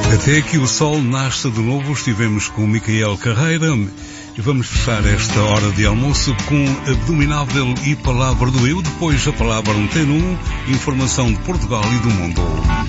Até que o sol nasce de novo, estivemos com o Micael Carreira e vamos fechar esta hora de almoço com Abdominável e Palavra do Eu, depois a Palavra Antena 1, informação de Portugal e do mundo.